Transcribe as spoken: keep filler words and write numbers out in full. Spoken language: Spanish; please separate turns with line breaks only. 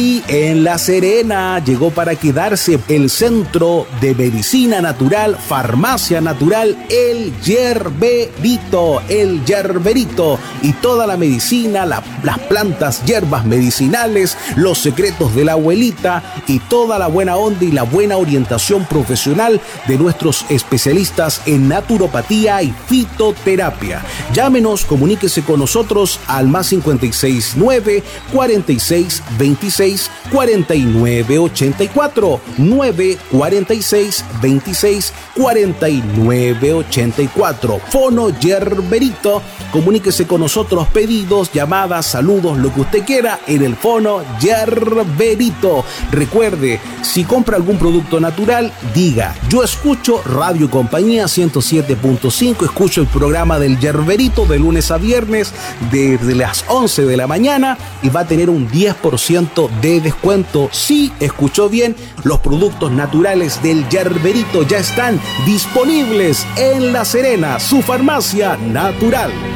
Y en La Serena llegó para quedarse el Centro de Medicina Natural, Farmacia Natural, El Yerberito, El Yerberito, y toda la medicina, la, las plantas, hierbas medicinales, los secretos de la abuelita y toda la buena onda y la buena orientación profesional de nuestros especialistas en naturopatía y fitoterapia. Llámenos, comuníquese con nosotros al más cincuenta y seis nueve, cuarenta y seis, veintiséis, cuarenta y nueve ochenta y cuatro, nueve cuarenta y seis, veintiséis, cuarenta y nueve ochenta y cuatro. Fono Yerberito, comuníquese con nosotros, pedidos, llamadas, saludos, lo que usted quiera en el Fono Yerberito. Recuerde, si compra algún producto natural, diga: yo escucho Radio Compañía ciento siete punto cinco, escucho el programa del Yerberito de lunes a viernes desde las once de la mañana y va a tener un diez por ciento de descuento. Sí, escuchó bien, los productos naturales del Yerberito ya están disponibles en La Serena, su farmacia natural.